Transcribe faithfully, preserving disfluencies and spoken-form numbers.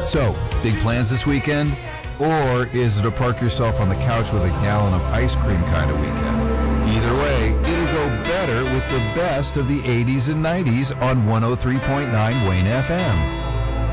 So, big plans this weekend? Or is it a park yourself on the couch with a gallon of ice cream kind of weekend? Either way, it'll go better with the best of the eighties and nineties on one oh three point nine Wayne F M.